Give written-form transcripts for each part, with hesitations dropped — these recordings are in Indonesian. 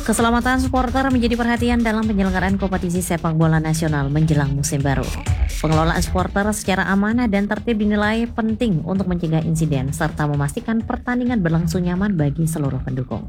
Keselamatan supporter menjadi perhatian dalam penyelenggaraan kompetisi sepak bola nasional menjelang musim baru. Pengelolaan supporter secara amanah dan tertib dinilai penting untuk mencegah insiden serta memastikan pertandingan berlangsung nyaman bagi seluruh pendukung.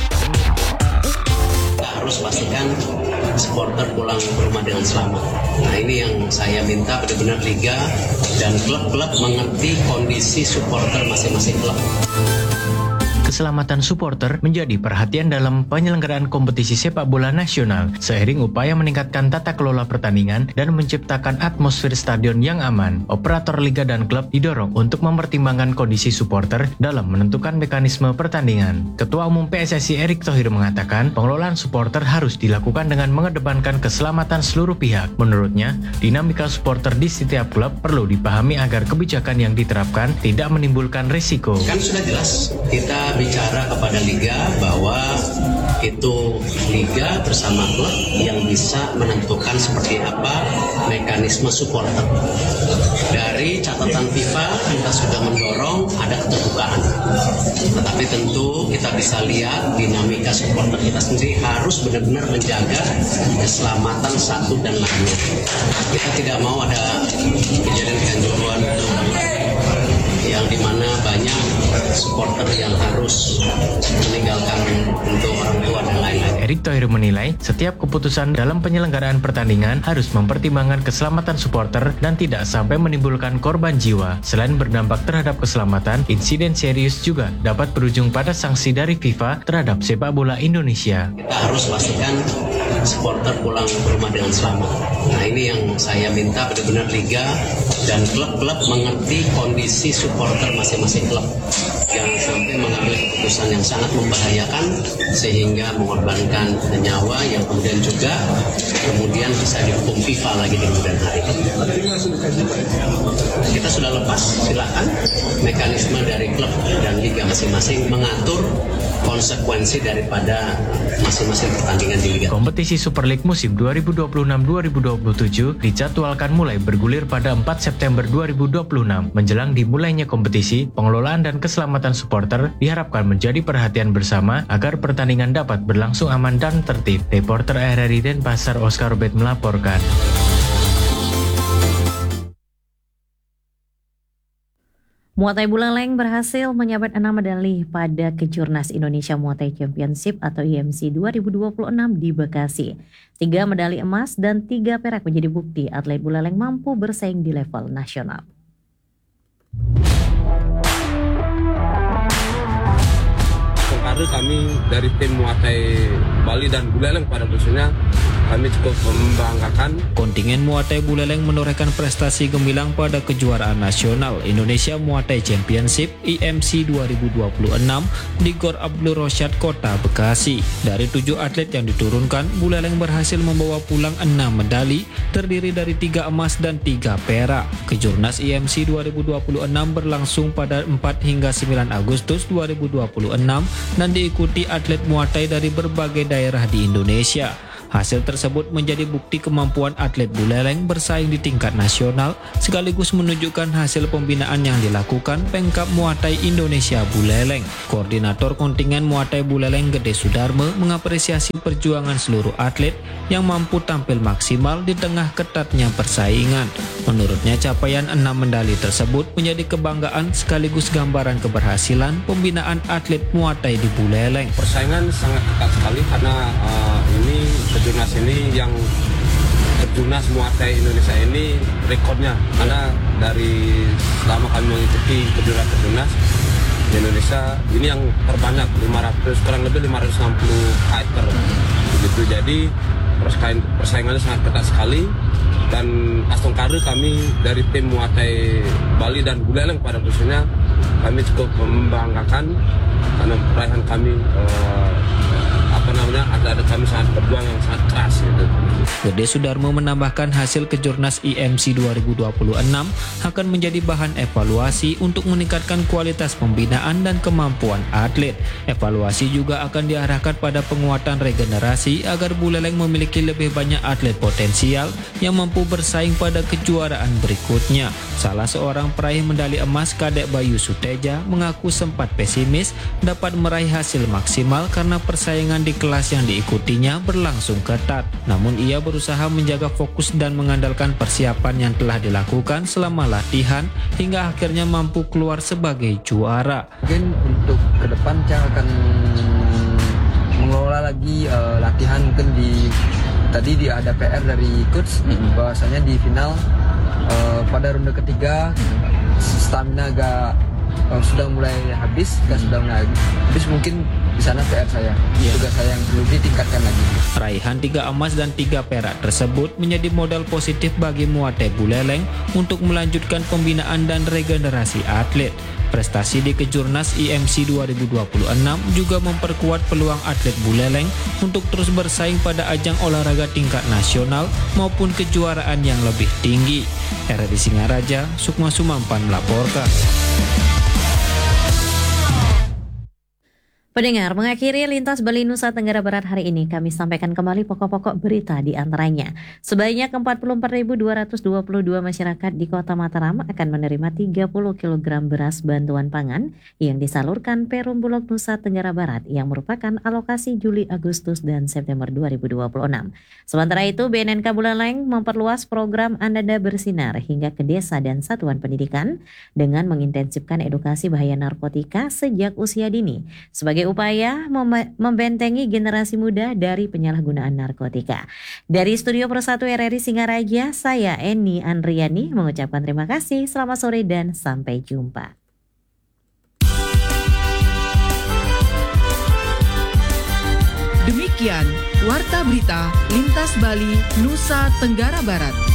Kita harus pastikan supporter pulang ke rumah dengan selamat. Nah, ini yang saya minta benar-benar liga dan klub-klub mengerti kondisi supporter masing-masing klub. Keselamatan supporter menjadi perhatian dalam penyelenggaraan kompetisi sepak bola nasional seiring upaya meningkatkan tata kelola pertandingan dan menciptakan atmosfer stadion yang aman. Operator liga dan klub didorong untuk mempertimbangkan kondisi supporter dalam menentukan mekanisme pertandingan. Ketua Umum PSSI Erick Thohir mengatakan pengelolaan supporter harus dilakukan dengan mengedepankan keselamatan seluruh pihak. Menurutnya, dinamika supporter di setiap klub perlu dipahami agar kebijakan yang diterapkan tidak menimbulkan risiko. Kan sudah jelas kita bicara kepada liga bahwa itu liga bersama klub yang bisa menentukan seperti apa mekanisme supporter. Dari catatan FIFA kita sudah mendorong ada keterbukaan. Tetapi tentu kita bisa lihat dinamika supporter kita sendiri harus benar-benar menjaga keselamatan satu dan lainnya. Kita tidak mau ada kejadian kanjuruan yang dimana banyak supporter yang harus meninggalkan untuk orang tua dan lain-lain. Erick Thohir menilai setiap keputusan dalam penyelenggaraan pertandingan harus mempertimbangkan keselamatan supporter dan tidak sampai menimbulkan korban jiwa. Selain berdampak terhadap keselamatan, insiden serius juga dapat berujung pada sanksi dari FIFA terhadap sepak bola Indonesia. Kita harus pastikan supporter pulang ke rumah dengan selamat. Nah, ini yang saya minta benar-benar liga dan klub-klub mengerti kondisi supporter masing-masing klub. Jangan sampai mengambil keputusan yang sangat membahayakan sehingga mengorbankan nyawa yang kemudian bisa dihukum FIFA lagi di kemudian hari. Kita sudah lepas, silakan mekanisme dari klub dan liga masing-masing mengatur konsekuensi daripada masing-masing pertandingan di liga. Kompetisi Super League musim 2026-2027 dijadwalkan mulai bergulir pada 4 September 2026. Menjelang dimulainya kompetisi, pengelolaan dan keselamatan supporter diharapkan menjadi perhatian bersama agar pertandingan dapat berlangsung aman dan tertib. Reporter RRI Denpasar Oscar Robert melaporkan. Muay Thai Buleleng berhasil menyabet 6 medali pada Kejurnas Indonesia Muay Thai Championship atau IMC 2026 di Bekasi. 3 medali emas dan 3 perak menjadi bukti atlet Buleleng mampu bersaing di level nasional. Karena kami dari tim Muay Thai Bali dan Buleleng pada khususnya kami cukup membanggakan. Kontingen Muay Thai Buleleng menorehkan prestasi gemilang pada kejuaraan nasional Indonesia Muay Thai Championship IMC 2026 di Gor Abdul Rosyad, Kota Bekasi. Dari 7 atlet yang diturunkan, Buleleng berhasil membawa pulang 6 medali, terdiri dari 3 emas dan 3 perak. Kejurnas IMC 2026 berlangsung pada 4 hingga 9 Agustus 2026 dan diikuti atlet Muay Thai dari berbagai daerah di Indonesia. Hasil tersebut menjadi bukti kemampuan atlet Buleleng bersaing di tingkat nasional, sekaligus menunjukkan hasil pembinaan yang dilakukan Pengkap Muay Thai Indonesia Buleleng. Koordinator kontingen Muay Thai Buleleng Gede Sudarme mengapresiasi perjuangan seluruh atlet yang mampu tampil maksimal di tengah ketatnya persaingan. Menurutnya capaian 6 medali tersebut menjadi kebanggaan sekaligus gambaran keberhasilan pembinaan atlet Muay Thai di Buleleng. Persaingan sangat ketat sekali karena Kejurnas ini yang Kejurnas Muay Thai Indonesia ini rekornya, karena dari selama kami mengikuti kejurnas di Indonesia ini yang terbanyak, kurang lebih 560 fighter begitu. Jadi persaingannya sangat ketat sekali dan astungkari kami dari tim Muay Thai Bali dan Buleleng pada khususnya kami cukup membanggakan karena perayaan kami ada kami sangat berjuang yang sangat keras gitu. Gede Sudarmo menambahkan hasil Kejurnas IMC 2026 akan menjadi bahan evaluasi untuk meningkatkan kualitas pembinaan dan kemampuan atlet. Evaluasi juga akan diarahkan pada penguatan regenerasi agar Buleleng memiliki lebih banyak atlet potensial yang mampu bersaing pada kejuaraan berikutnya. Salah seorang peraih medali emas Kadek Bayu Suteja mengaku sempat pesimis dapat meraih hasil maksimal karena persaingan di di kelas yang diikutinya berlangsung ketat. Namun ia berusaha menjaga fokus dan mengandalkan persiapan yang telah dilakukan selama latihan hingga akhirnya mampu keluar sebagai juara. Mungkin untuk ke depan saya akan mengelola lagi latihan. Mungkin tadi ada PR dari coach bahwasanya di final pada ronde ketiga stamina agak sudah mulai habis, mungkin di sana PR saya. Tugas saya yang perlu ditingkatkan lagi. Raihan 3 emas dan 3 perak tersebut menjadi modal positif bagi Muay Thai Buleleng untuk melanjutkan pembinaan dan regenerasi atlet. Prestasi di Kejurnas IMC 2026 juga memperkuat peluang atlet Buleleng untuk terus bersaing pada ajang olahraga tingkat nasional maupun kejuaraan yang lebih tinggi. RRI Singaraja, Sukma Sumampan melaporkan. Pendengar, mengakhiri Lintas Bali Nusa Tenggara Barat hari ini, kami sampaikan kembali pokok-pokok berita di antaranya. Sebanyak 44.222 masyarakat di Kota Mataram akan menerima 30 kg beras bantuan pangan yang disalurkan Perum Bulog Nusa Tenggara Barat yang merupakan alokasi Juli, Agustus, dan September 2026. Sementara itu, BNNK Buleleng memperluas program Ananda Bersinar hingga ke desa dan satuan pendidikan dengan mengintensifkan edukasi bahaya narkotika sejak usia dini sebagai upaya membentengi generasi muda dari penyalahgunaan narkotika. Dari Studio Persatu RRI Singaraja, saya Eni Andriani mengucapkan terima kasih, selamat sore dan sampai jumpa. Demikian Warta Berita Lintas Bali Nusa Tenggara Barat.